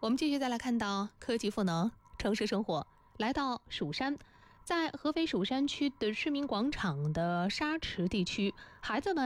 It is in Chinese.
我们继续再来看到科技赋能城市生活，来到蜀山。在合肥蜀山区的市民广场的沙池地区，孩子们